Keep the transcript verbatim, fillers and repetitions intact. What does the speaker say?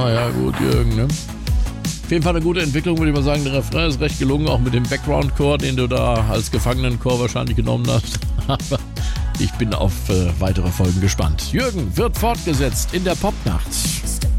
Naja, gut, Jürgen, ne? Auf jeden Fall eine gute Entwicklung, würde ich mal sagen. Der Refrain ist recht gelungen, auch mit dem Background-Chor, den du da als Gefangenenchor wahrscheinlich genommen hast. Aber ich bin auf äh, weitere Folgen gespannt. Jürgen wird fortgesetzt in der Popnacht.